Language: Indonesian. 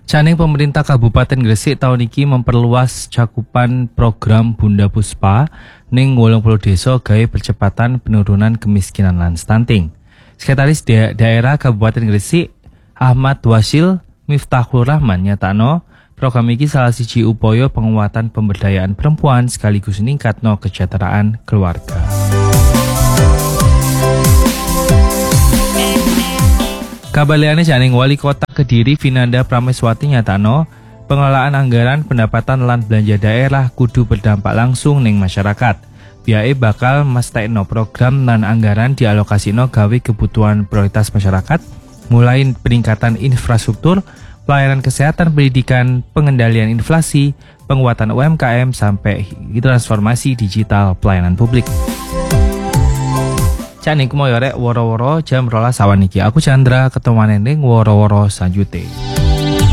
Caning pemerintah Kabupaten Gresik tahun iki memperluas cakupan program Bunda Puspa ning 80 desa gawe percepatan penurunan kemiskinan lan stunting. Sekretaris Daerah Kabupaten Gresik Ahmad Wasil Miftahul Rahman nyatakno program iki salah siji upaya penguatan pemberdayaan perempuan sekaligus ningkatno kesejahteraan keluarga. Kabaliane janing Wali Kota Kediri Vinanda Prameswati nyatakno pengelolaan anggaran pendapatan lan belanja daerah kudu berdampak langsung ning masyarakat. Biae bakal mesthekno program lan anggaran dialokasino gawe kebutuhan prioritas masyarakat, mulai peningkatan infrastruktur, pelayanan kesehatan, pendidikan, pengendalian inflasi, penguatan UMKM sampai transformasi digital pelayanan publik. Caning kumoyo rek woro-woro jam 12 sawan iki. Aku Chandra, ketemu ning woro-woro sanjute.